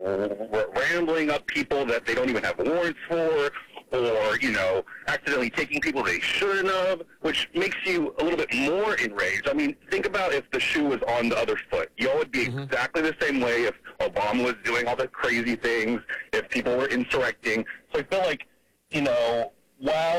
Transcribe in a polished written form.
rambling up people that they don't even have warrants for, or, accidentally taking people they shouldn't have, which makes you a little bit more enraged. I mean, think about if the shoe was on the other foot. Y'all would be exactly the same way if Obama was doing all the crazy things, if people were insurrecting. So I feel like, while